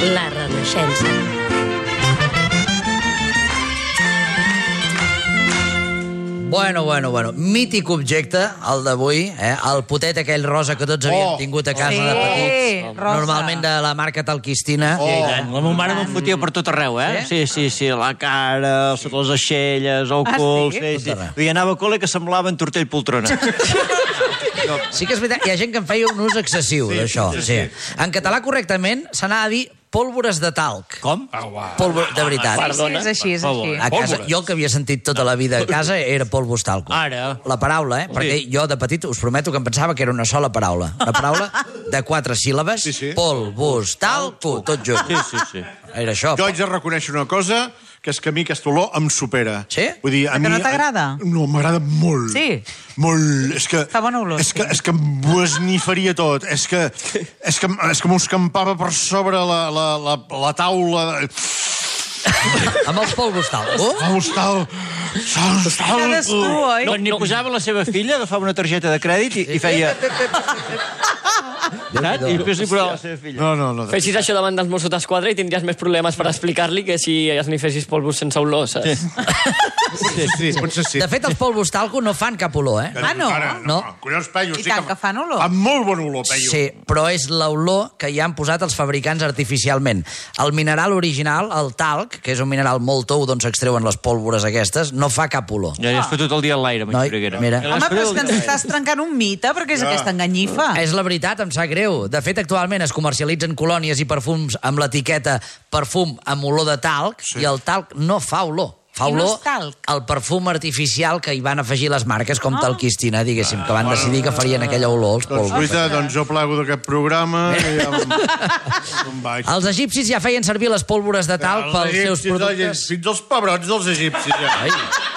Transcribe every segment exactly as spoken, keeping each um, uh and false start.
La Renaixença. Bueno, bueno, bueno. Mític objecte, el d'avui, eh? El potet aquell rosa que tots havíem Oh. tingut a casa Sí, de petits. rosa. Normalment de la marca Talquistina. Oh. I tant. La meva mare me'n fotia per tot arreu, eh? Sí, sí, sí, la cara, sota les aixelles, el Ah, cul... sí? Sí, Tot sí. arreu. I anava a col·le que semblava en tortell poltrona. Sí que és veritat, hi ha gent que en feia un ús excessiu d'això. Sí, sí. En català, correctament, s'anava a dir pólvores de talc. Com? Pólvora, de veritat. Sí, és així, és així. A casa, jo el que havia sentit tota la vida a casa era polvos talco. Ara. La paraula, eh? Perquè jo de petit us prometo que em pensava que era una sola paraula. Una paraula de quatre síl·labes, Sí, sí. polvos talco, tot junt. Sí, sí, sí. Era això. Jo haig de reconèixer una cosa, que és que a mi aquesta olor em supera. Sí? Vull dir, a Que mi... no t'agrada? No, m'agrada molt. Sí? Molt. És que... Fa bona olor, És que, sí. és que m'ho esnifaria tot. És que... És que, és que m'ho escampava per sobre la, la, la, la taula... Amb els polvos talco. Sols tal... Sols tal... Cadascú, oi? No, ni posava la seva filla, agafava una targeta de crèdit i, i feia... Saps? I després li posava la seva filla. No, no, no. Fessis això davant dels Mossos d'Esquadra i tindries més problemes per explicar-li que si esnifessis polvos sense olor, saps? Sí, sí, potser sí. De fet, els polvos talco no fan cap olor, eh? Ah, no? Ara, No. Collons, peio. I sí tant que fan olor. Fan molt bon olor, peio. Sí, però és l'olor que hi han posat els fabricants artificialment. El mineral original, el talc, que és un mineral molt tou d'on s'extreuen les pólvores aquestes, no fa cap olor. Ja has fet tot el dia a l'aire, Noi, Xuriguera. mira. Home, però és que ens estàs trencant un mite, perquè és aquesta enganyifa. És la veritat, em sap greu. De fet, actualment es comercialitzen colònies i perfums amb l'etiqueta perfum amb olor de talc, sí. I el talc no fa olor. Fa I no olor és talc. al perfum artificial que hi van afegir les marques com Talquistina, diguéssim, que van decidir que farien aquella olor als Doncs, polvos. guaita, doncs jo plego d'aquest programa i ja me'n me'n vaig. Els egipcis ja feien servir les pólvores de talc Els pels seus egipcis, productes. Fins als pebrots dels egipcis, ja. Ai.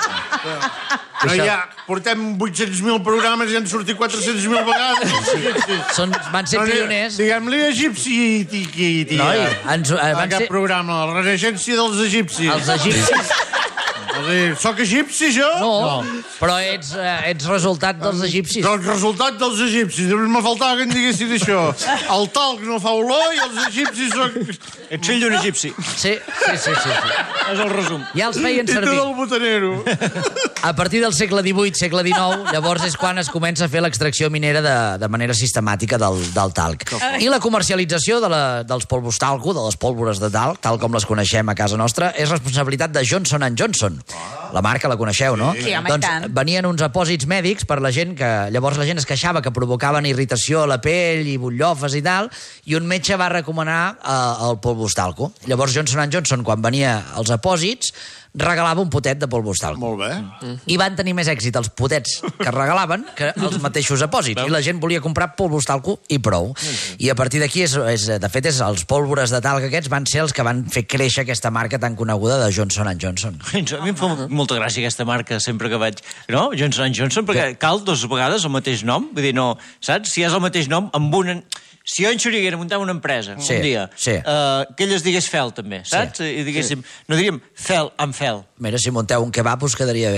No, Això- ja portem vuit-cents mil programes i han sortit quatre-cents mil vegades. Sí. Són, van ser pioners. Diguem-li egipci, tiqui, tia. Noi, ens, eh, van Aquest ser... programa, la regència dels egipcis. Els egipcis... És a dir, soc egipci, jo? No, però ets, eh, ets resultat dels egipcis. El resultat dels egipcis. Només me faltava que em diguessin això. El talc no fa olor i els egipcis són... Ets fill d'un egipci. Sí, sí, sí, sí, sí. És el resum. Ja els feien I tu servir. del botanero. A partir del segle divuit, segle dinou, llavors és quan es comença a fer l'extracció minera de, de manera sistemàtica del, del talc. I la comercialització de la, dels polvos talco, de les pólvores de talc, tal com les coneixem a casa nostra, és responsabilitat de Johnson and Johnson. La marca la coneixeu, no? Sí, home, i doncs tant. venien uns apòsits mèdics per la gent que... Llavors la gent es queixava que provocaven irritació a la pell i butllofes i tal, i un metge va recomanar eh, el polvos talco. Llavors Johnson and Johnson, quan venia els apòsits, regalava un potet de polvos talco. Molt bé. I van tenir més èxit els potets que regalaven que els mateixos apòsits. I la gent volia comprar polvos talco i prou. I a partir d'aquí, és, és, de fet, és els pólvores de talc aquests van ser els que van fer créixer aquesta marca tan coneguda de Johnson and Johnson. A mi em fa molta gràcia aquesta marca sempre que vaig... No? Johnson and Johnson, perquè cal dues vegades el mateix nom. Vull dir, no... Saps? Si és el mateix nom, amb una... Si jo en Xuriguera muntava una empresa Sí, un dia, sí. eh, que ell es digués Fel, també, saps? I diguéssim... No diríem Fel amb Fel. Mira, si munteu un kebab us quedaria bé.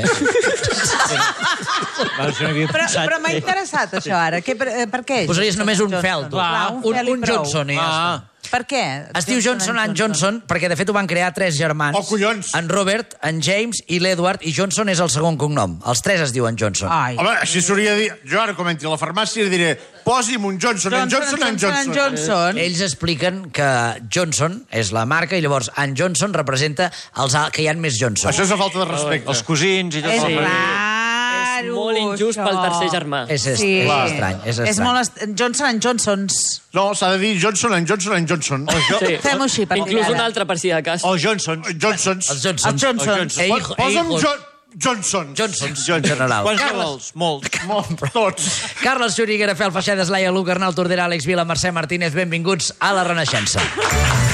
Però, però m'ha interessat, això, ara. Que, per, per què? Posaries només un Johnson? fel, tu. Clar, un, Un, fel i un prou. Johnson i ja està. Per què? Es diu Johnson and Johnson perquè, de fet, ho van crear tres germans. Oh, collons! En Robert, en James i l'Edward, i Johnson és el segon cognom. Els tres es diuen Johnson. Ai. Home, així s'hauria de dir... Jo ara, com entri a la farmàcia, diré posi'm un Johnson, en Johnson, en Johnson. Johnson. Ells expliquen que Johnson és la marca i llavors en Johnson representa els al- que hi ha més Johnson. Això és una falta de respecte. Els cosins i tot. És el- claro, És molt injust això. pel tercer germà. És, est Sí. és estrany, és estrany. És molt est... Johnson and Johnsons. No, s'ha de dir Johnson, en Johnson, en Johnson. Sí. Fem-ho així, per Inclús dir un ara. altre, per si de cas. O Johnson. Johnsons. Els Johnsons. Els Johnsons. Els Eh, Po- hijo- Posa'm hijos. jo... Johnson. Johnsons, en general. Quants Carles, vols? Molts. Molt, tots. Carles Xuriguera, Fel Feixedes, Laia Luc, Arnau Tordera, Àlex Vila, Mercè Martínez, benvinguts a La Renaixença.